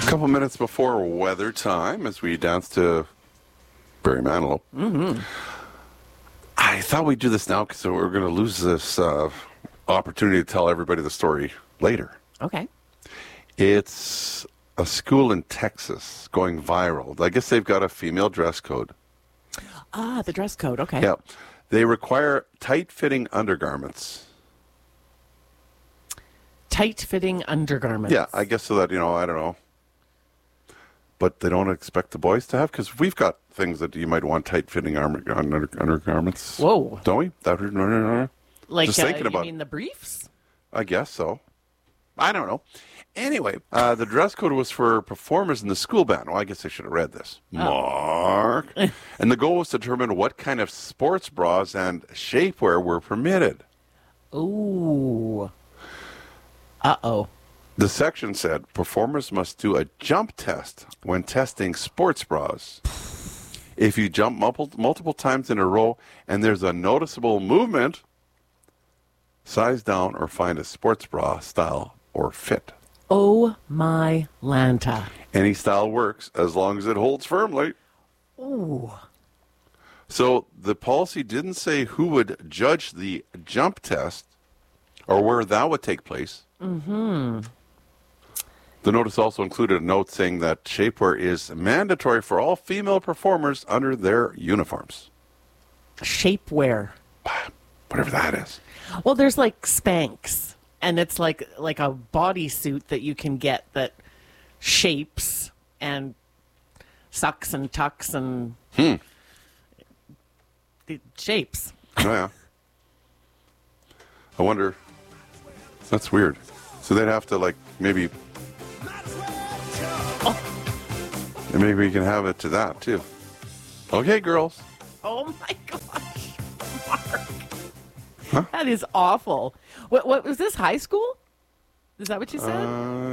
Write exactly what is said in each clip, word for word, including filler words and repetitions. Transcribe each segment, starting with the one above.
A couple minutes before weather time as we dance to Barry Manilow. Mm-hmm. I thought we'd do this now because we're going to lose this uh, opportunity to tell everybody the story later. Okay. It's a school in Texas going viral. I guess they've got a female dress code. Ah, the dress code. Okay. Yeah. They require tight-fitting undergarments. Tight-fitting undergarments. Yeah, I guess so that, you know, I don't know. But they don't expect the boys to have, because we've got things that you might want tight-fitting armor, under, undergarments. Whoa. Don't we? That, no, no, no. Like, Just uh, thinking you about mean the briefs? I guess so. I don't know. Anyway, uh, the dress code was for performers in the school band. Well, I guess I should have read this. Oh. Mark. And the goal was to determine what kind of sports bras and shapewear were permitted. Ooh. Uh-oh. The section said performers must do a jump test when testing sports bras. If you jump multiple, multiple times in a row and there's a noticeable movement, size down or find a sports bra style or fit. Oh, my Lanta. Any style works as long as it holds firmly. Ooh. So the policy didn't say who would judge the jump test or where that would take place. Mm-hmm. The notice also included a note saying that shapewear is mandatory for all female performers under their uniforms. Shapewear. Whatever that is. Well, there's like Spanx, and it's like like a bodysuit that you can get that shapes and sucks and tucks and Hmm. the shapes. Oh, yeah. I wonder. That's weird. So they'd have to, like, maybe... Oh. And maybe we can have it to that, too. Okay, girls. Oh, my gosh. Mark. Huh? That is awful. What, what was this, high school? Is that what you said?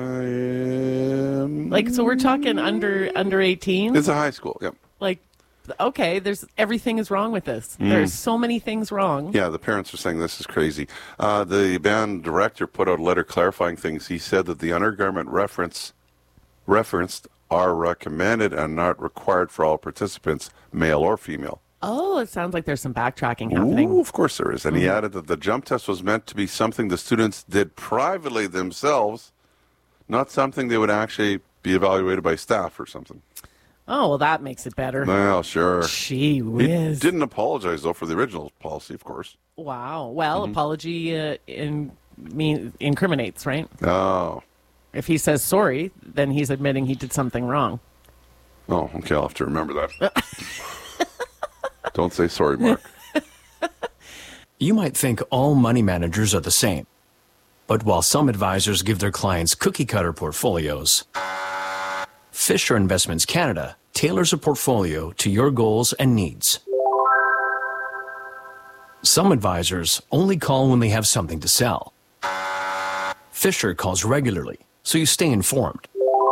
Um, like, so we're talking under under eighteen? It's a high school, yep. Like, okay, there's everything is wrong with this. Mm. There's so many things wrong. Yeah, the parents are saying this is crazy. Uh, the band director put out a letter clarifying things. He said that the undergarment reference referenced are recommended and not required for all participants, male or female. Oh, it sounds like there's some backtracking happening. Ooh, of course there is. And mm-hmm. he added that the jump test was meant to be something the students did privately themselves, not something they would actually be evaluated by staff or something. Oh, well, that makes it better. Well, sure. Gee whiz. He didn't apologize, though, for the original policy, of course. Wow. Well, mm-hmm. apology uh, in, mean, incriminates, right? Oh. If he says sorry, then he's admitting he did something wrong. Oh, okay. I'll have to remember that. Don't say sorry, Mark. You might think all money managers are the same. But while some advisors give their clients cookie-cutter portfolios, Fisher Investments Canada tailors a portfolio to your goals and needs. Some advisors only call when they have something to sell. Fisher calls regularly, so you stay informed.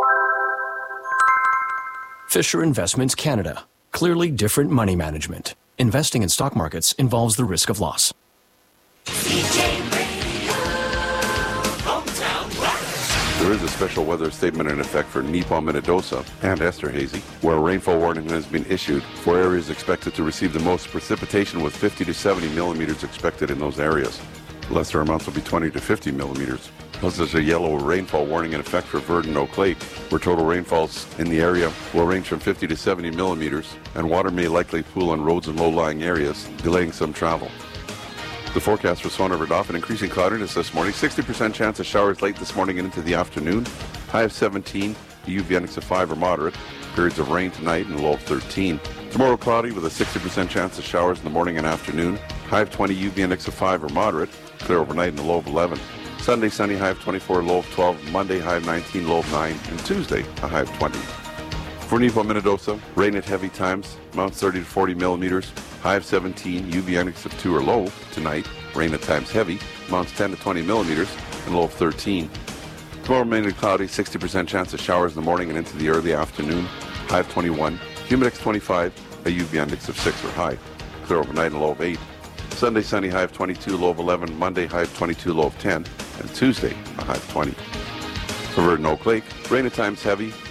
Fisher Investments Canada. Clearly different money management. Investing in stock markets involves the risk of loss. There is a special weather statement in effect for Nippon, Minnedosa and Esterhazy, where a rainfall warning has been issued for areas expected to receive the most precipitation, with fifty to seventy millimeters expected in those areas. Lesser amounts will be twenty to fifty millimeters. Plus, there's a yellow rainfall warning in effect for Verdon, Oak Lake, where total rainfalls in the area will range from fifty to seventy millimeters, and water may likely pool on roads in low-lying areas, delaying some travel. The forecast for Swan River Dauphin, increasing cloudiness this morning, sixty percent chance of showers late this morning and into the afternoon, high of seventeen, U V index of five or moderate, periods of rain tonight and low of thirteen. Tomorrow cloudy with a sixty percent chance of showers in the morning and afternoon, high of twenty, U V index of five or moderate, clear overnight and a low of eleven. Sunday, sunny, high of twenty-four, low of twelve. Monday, high of nineteen, low of nine. And Tuesday, a high of twenty. For Nippon, Minnedosa, rain at heavy times, amounts thirty to forty millimeters, high of seventeen, U V index of two or low. Tonight, rain at times heavy, amounts ten to twenty millimeters, and low of thirteen. Tomorrow, mainly cloudy, sixty percent chance of showers in the morning and into the early afternoon, high of twenty-one, humidex twenty-five, a U V index of six or high, clear overnight and low of eight. Sunday, sunny, high of twenty-two, low of eleven. Monday, high of twenty-two, low of ten. And Tuesday, a high of twenty. For Verdon, Oak Lake, rain at times heavy,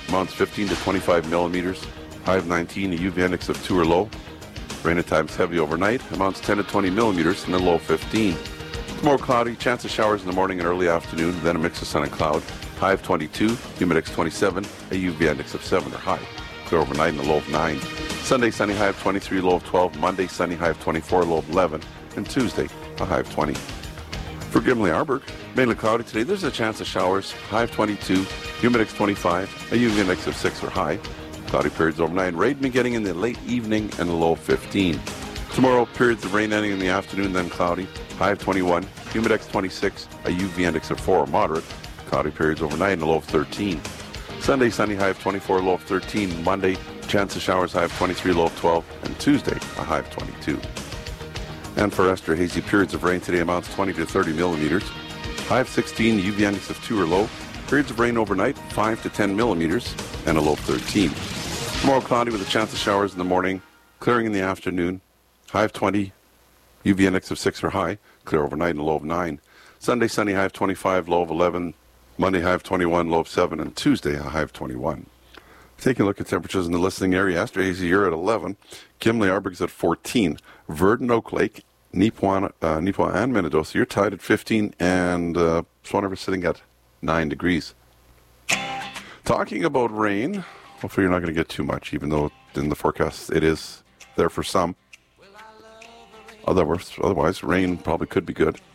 amounts fifteen to twenty-five millimeters. High of nineteen, a U V index of two or low. Rain at times heavy overnight, amounts ten to twenty millimeters, and a low fifteen. Tomorrow cloudy, chance of showers in the morning and early afternoon, then a mix of sun and cloud. High of twenty-two, humidex twenty-seven, a U V index of seven or high. Clear overnight and a low of nine. Sunday, sunny, high of twenty-three, low of twelve. Monday, sunny, high of twenty-four, low of eleven. And Tuesday, a high of twenty. For Gimli-Arberg, mainly cloudy today. There's a chance of showers. High of twenty-two, humidex twenty-five, a U V index of six or high. Cloudy periods overnight. Rain beginning in the late evening and a low of fifteen. Tomorrow, periods of rain ending in the afternoon, then cloudy. High of twenty-one, humidex twenty-six, a U V index of four or moderate. Cloudy periods overnight and a low of thirteen. Sunday, sunny, high of twenty-four, low of thirteen. Monday, chance of showers, high of twenty-three, low of twelve. And Tuesday, a high of twenty-two. And for Esther, hazy periods of rain today, amounts twenty to thirty millimeters. High of sixteen, U V index of two or low. Periods of rain overnight, five to ten millimeters, and a low of thirteen. Tomorrow cloudy with a chance of showers in the morning, clearing in the afternoon. High of twenty, U V index of six or high, clear overnight and a low of nine. Sunday, sunny, high of twenty-five, low of eleven. Monday, high of twenty-one, low of seven. And Tuesday, a high of twenty-one. Taking a look at temperatures in the listening area, Esther Hazy, you're at eleven. Gimli-Arberg's at fourteen. Verdon, Oak Lake, Neepawa, uh, Neepawa and Minnedosa, you're tied at fifteen. And uh, Swan River sitting at nine degrees. Talking about rain, hopefully you're not going to get too much, even though in the forecast it is there for some. Otherwise, otherwise rain probably could be good.